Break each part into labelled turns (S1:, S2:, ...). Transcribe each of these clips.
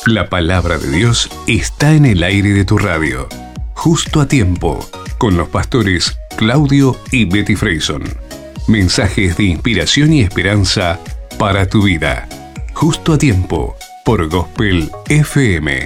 S1: La palabra de Dios está en el aire de tu radio. Justo a tiempo, con los pastores Claudio y Betty Freyson. Mensajes de inspiración y esperanza para tu vida. Justo a tiempo, por Gospel FM.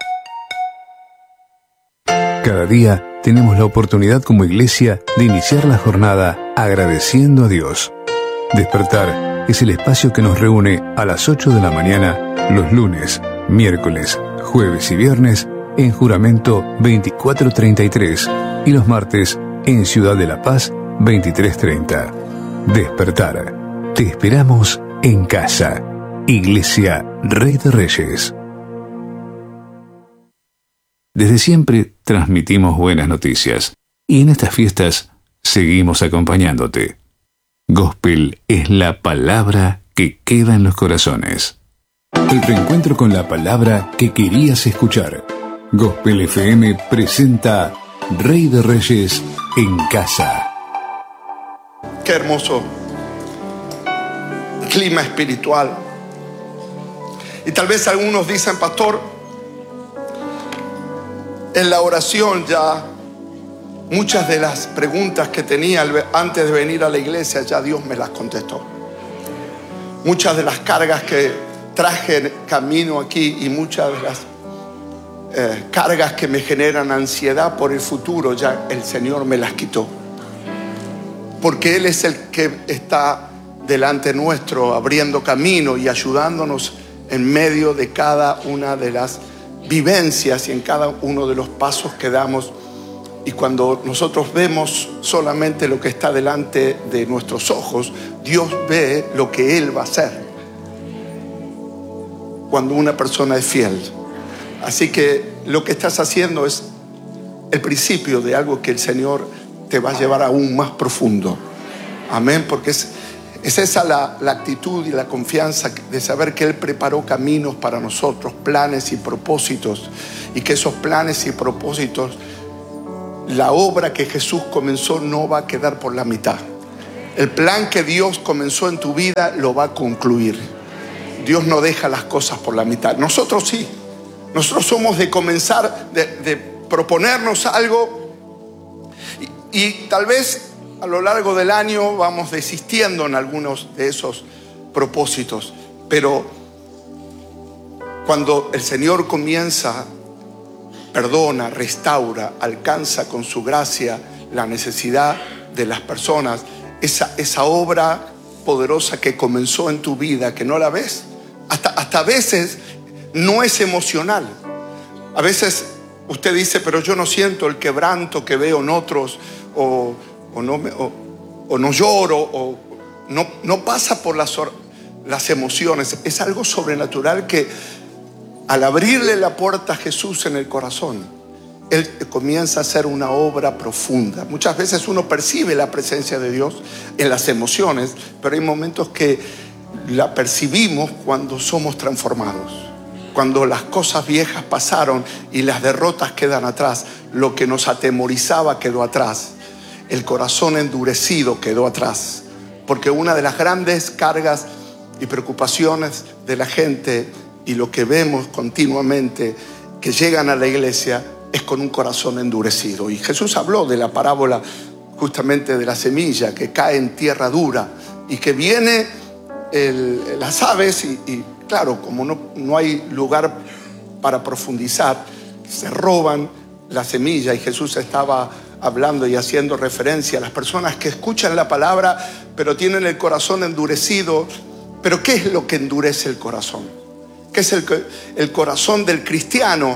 S1: Cada día tenemos la oportunidad como iglesia de iniciar la jornada agradeciendo a Dios. Despertar es el espacio que nos reúne a las 8 de la mañana los lunes, miércoles, jueves y viernes en Juramento 2433 y los martes en Ciudad de la Paz 2330. Despertar. Te esperamos en casa. Iglesia Rey de Reyes. Desde siempre transmitimos buenas noticias y en estas fiestas seguimos acompañándote. Gospel es la palabra que queda en los corazones. El reencuentro con la palabra que querías escuchar. Gospel FM presenta Rey de Reyes en casa.
S2: Qué hermoso clima espiritual. Y tal vez algunos dicen, pastor, en la oración ya muchas de las preguntas que tenía antes de venir a la iglesia ya Dios me las contestó. Muchas de las cargas que traje camino aquí y muchas de las cargas que me generan ansiedad por el futuro, ya el Señor me las quitó. Porque Él es el que está delante nuestro, abriendo camino y ayudándonos en medio de cada una de las vivencias y en cada uno de los pasos que damos. Y cuando nosotros vemos solamente lo que está delante de nuestros ojos, Dios ve lo que Él va a hacer cuando una persona es fiel. Así que lo que estás haciendo es el principio de algo que el Señor te va a llevar aún más profundo. Amén, porque es esa la actitud y la confianza de saber que Él preparó caminos para nosotros, planes y propósitos, y que esos planes y propósitos, la obra que Jesús comenzó no va a quedar por la mitad. El plan que Dios comenzó en tu vida lo va a concluir. Dios no deja las cosas por la mitad. Nosotros sí. Nosotros somos de comenzar, de proponernos algo y tal vez a lo largo del año vamos desistiendo en algunos de esos propósitos. Pero cuando el Señor comienza, perdona, restaura, alcanza con su gracia la necesidad de las personas, esa obra poderosa que comenzó en tu vida, que no la ves, hasta a veces no es emocional. A veces usted dice, pero yo no siento el quebranto que veo en otros, o no lloro, o no pasa por las emociones. Es algo sobrenatural que al abrirle la puerta a Jesús en el corazón, Él comienza a hacer una obra profunda. Muchas veces uno percibe la presencia de Dios en las emociones, pero hay momentos que la percibimos cuando somos transformados. Cuando las cosas viejas pasaron y las derrotas quedan atrás, lo que nos atemorizaba quedó atrás, el corazón endurecido quedó atrás. Porque una de las grandes cargas y preocupaciones de la gente, y lo que vemos continuamente que llegan a la iglesia, es con un corazón endurecido. Y Jesús habló de la parábola justamente de la semilla que cae en tierra dura y que viene las aves y claro, como no hay lugar para profundizar, se roban la semilla. Y Jesús estaba hablando y haciendo referencia a las personas que escuchan la palabra pero tienen el corazón endurecido. Pero ¿qué es lo que endurece el corazón? ¿Qué es el corazón del cristiano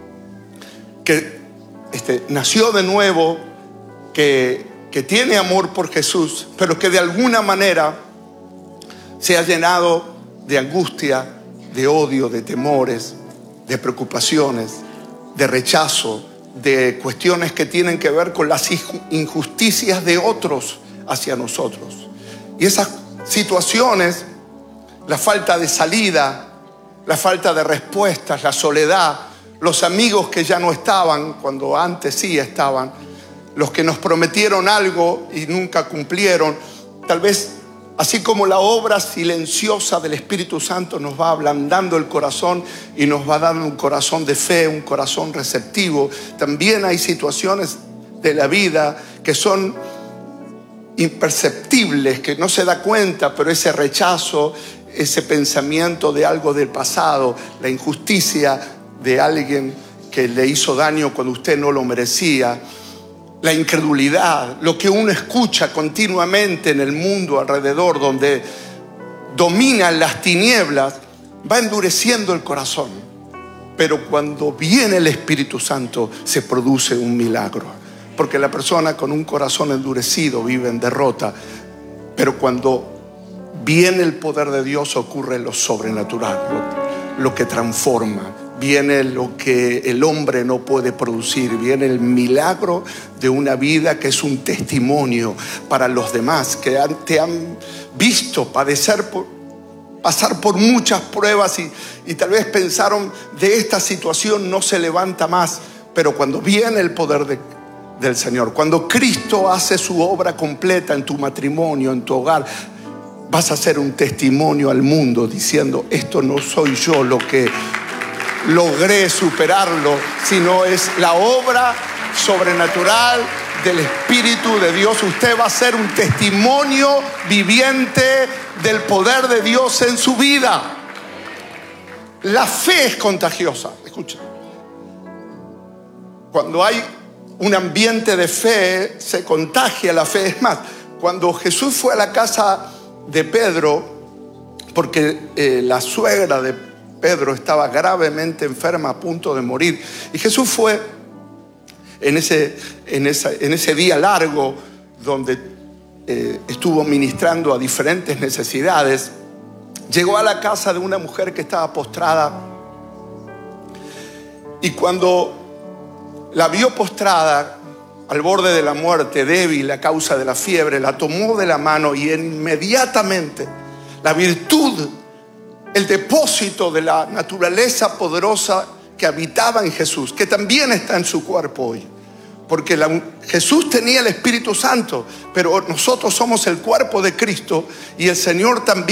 S2: que nació de nuevo, que tiene amor por Jesús, pero que de alguna manera se ha llenado de angustia, de odio, de temores, de preocupaciones, de rechazo, de cuestiones que tienen que ver con las injusticias de otros hacia nosotros? Y esas situaciones, la falta de salida, la falta de respuestas, la soledad, los amigos que ya no estaban cuando antes sí estaban, los que nos prometieron algo y nunca cumplieron, tal vez Así como la obra silenciosa del Espíritu Santo nos va ablandando el corazón y nos va dando un corazón de fe, un corazón receptivo, también hay situaciones de la vida que son imperceptibles, que no se da cuenta, pero ese rechazo, ese pensamiento de algo del pasado, la injusticia de alguien que le hizo daño cuando usted no lo merecía, la incredulidad, lo que uno escucha continuamente en el mundo alrededor, donde dominan las tinieblas, va endureciendo el corazón. Pero cuando viene el Espíritu Santo, se produce un milagro. Porque la persona con un corazón endurecido vive en derrota. Pero cuando viene el poder de Dios, ocurre lo sobrenatural, lo que transforma. Viene lo que el hombre no puede producir. Viene el milagro de una vida que es un testimonio para los demás, que te han visto pasar por muchas pruebas y tal vez pensaron, de esta situación no se levanta más. Pero cuando viene el poder del Señor, cuando Cristo hace su obra completa en tu matrimonio, en tu hogar, vas a ser un testimonio al mundo diciendo: esto no soy yo lo que logré superarlo, sino es la obra sobrenatural del Espíritu de Dios. Usted va a ser un testimonio viviente del poder de Dios en su vida. La fe es contagiosa. Escucha, cuando hay un ambiente de fe, se contagia la fe. Es más, cuando Jesús fue a la casa de Pedro, porque la suegra de Pedro estaba gravemente enferma, a punto de morir, y Jesús fue en ese día largo donde estuvo ministrando a diferentes necesidades. Llegó a la casa de una mujer que estaba postrada, y cuando la vio postrada al borde de la muerte, débil a causa de la fiebre, la tomó de la mano y inmediatamente la virtud, el depósito de la naturaleza poderosa que habitaba en Jesús, que también está en su cuerpo hoy. Porque Jesús tenía el Espíritu Santo, pero nosotros somos el cuerpo de Cristo, y el Señor también